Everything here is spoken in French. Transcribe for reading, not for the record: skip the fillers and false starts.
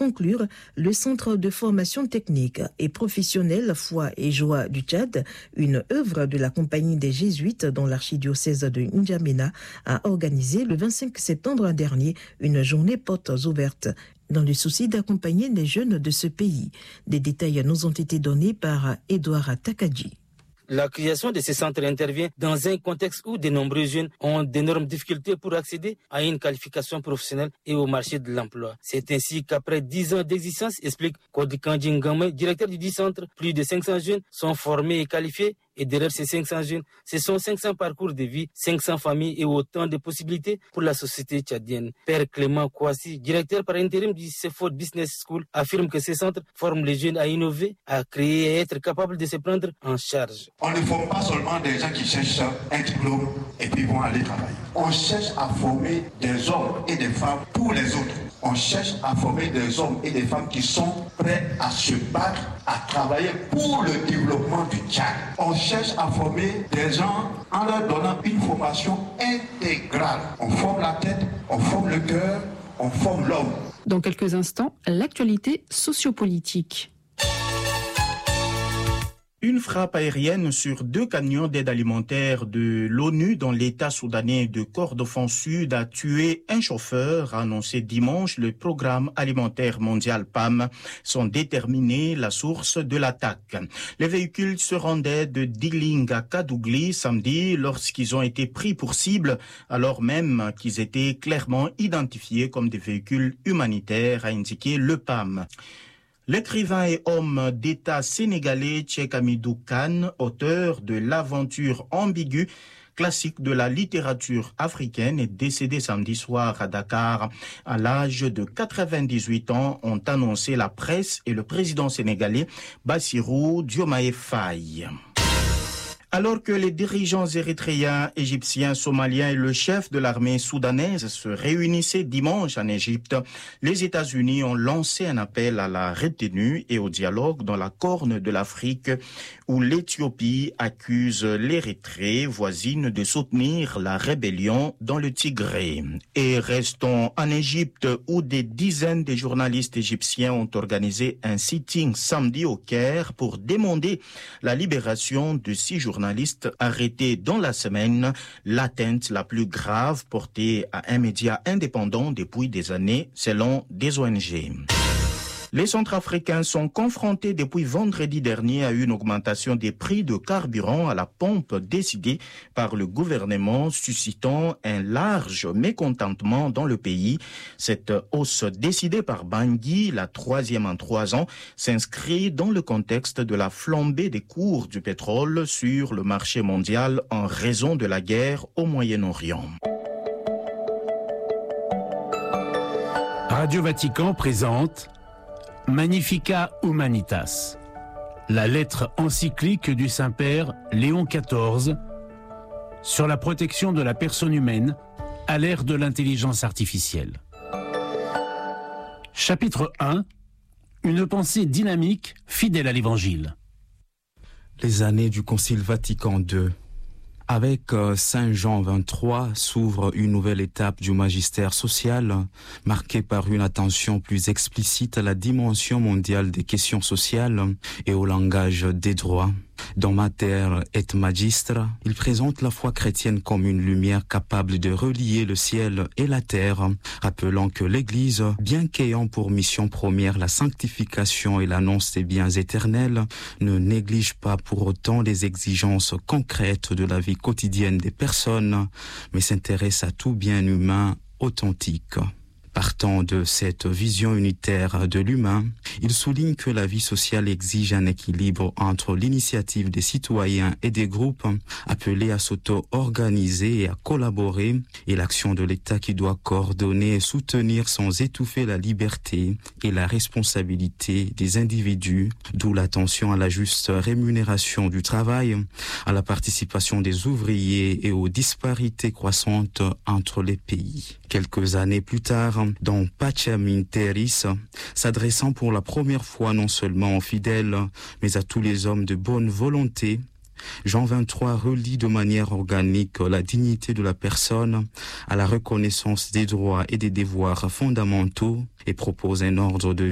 conclure, le Centre de formation technique et professionnelle Foi et Joie du Tchad, une œuvre de la Compagnie des Jésuites dans l'archidiocèse de N'Djamena, a organisé le 25 septembre dernier une journée portes ouvertes dans le souci d'accompagner les jeunes de ce pays. Des détails nous ont été donnés par Edouard Takadji. La création de ces centres intervient dans un contexte où de nombreux jeunes ont d'énormes difficultés pour accéder à une qualification professionnelle et au marché de l'emploi. C'est ainsi qu'après 10 ans d'existence, explique Kodikandji Ngame, directeur du centre, plus de 500 jeunes sont formés et qualifiés. Et derrière ces 500 jeunes, ce sont 500 parcours de vie, 500 familles et autant de possibilités pour la société tchadienne. Père Clément Kouassi, directeur par intérim du CEFOD Business School, affirme que ces centres forment les jeunes à innover, à créer et à être capables de se prendre en charge. On ne forme pas seulement des gens qui cherchent un diplôme et puis vont aller travailler. On cherche à former des hommes et des femmes pour les autres. On cherche à former des hommes et des femmes qui sont prêts à se battre, à travailler pour le développement du Tchad. On cherche à former des gens en leur donnant une formation intégrale. On forme la tête, on forme le cœur, on forme l'homme. Dans quelques instants, l'actualité sociopolitique. Une frappe aérienne sur 2 camions d'aide alimentaire de l'ONU dans l'État soudanais de Kordofan Sud a tué un chauffeur, a annoncé dimanche le Programme alimentaire mondial PAM, sans déterminer la source de l'attaque. Les véhicules se rendaient de Diling à Kadougli samedi lorsqu'ils ont été pris pour cible, alors même qu'ils étaient clairement identifiés comme des véhicules humanitaires, a indiqué le PAM. L'écrivain et homme d'État sénégalais Cheikh Hamidou Kane, auteur de L'aventure ambiguë, classique de la littérature africaine, est décédé samedi soir à Dakar. À l'âge de 98 ans, ont annoncé la presse et le président sénégalais Bassirou Diomaye Faye. Alors que les dirigeants érythréens, égyptiens, somaliens et le chef de l'armée soudanaise se réunissaient dimanche en Égypte, les États-Unis ont lancé un appel à la retenue et au dialogue dans la Corne de l'Afrique, où l'Éthiopie accuse l'Érythrée voisine de soutenir la rébellion dans le Tigré. Et restons en Égypte, où des dizaines de journalistes égyptiens ont organisé un sitting samedi au Caire pour demander la libération de 6 journalistes arrêtés dans la semaine, l'atteinte la plus grave portée à un média indépendant depuis des années, selon des ONG. Les Centrafricains sont confrontés depuis vendredi dernier à une augmentation des prix de carburant à la pompe décidée par le gouvernement, suscitant un large mécontentement dans le pays. Cette hausse décidée par Bangui, la 3e en 3 ans, s'inscrit dans le contexte de la flambée des cours du pétrole sur le marché mondial en raison de la guerre au Moyen-Orient. Radio Vatican présente Magnificat Humanitas, la lettre encyclique du Saint-Père Léon XIV sur la protection de la personne humaine à l'ère de l'intelligence artificielle. Chapitre 1. Une pensée dynamique, fidèle à l'Évangile. Les années du Concile Vatican II. Avec Saint Jean XXIII s'ouvre une nouvelle étape du magistère social, marquée par une attention plus explicite à la dimension mondiale des questions sociales et au langage des droits. Dans Mater et Magistra, il présente la foi chrétienne comme une lumière capable de relier le ciel et la terre, rappelant que l'Église, bien qu'ayant pour mission première la sanctification et l'annonce des biens éternels, ne néglige pas pour autant les exigences concrètes de la vie quotidienne des personnes, mais s'intéresse à tout bien humain authentique. Partant de cette vision unitaire de l'humain, il souligne que la vie sociale exige un équilibre entre l'initiative des citoyens et des groupes appelés à s'auto-organiser et à collaborer, et l'action de l'État qui doit coordonner et soutenir sans étouffer la liberté et la responsabilité des individus, d'où l'attention à la juste rémunération du travail, à la participation des ouvriers et aux disparités croissantes entre les pays. Quelques années plus tard, dans Pacem in Terris, s'adressant pour la première fois non seulement aux fidèles, mais à tous les hommes de bonne volonté, Jean XXIII relie de manière organique la dignité de la personne à la reconnaissance des droits et des devoirs fondamentaux et propose un ordre de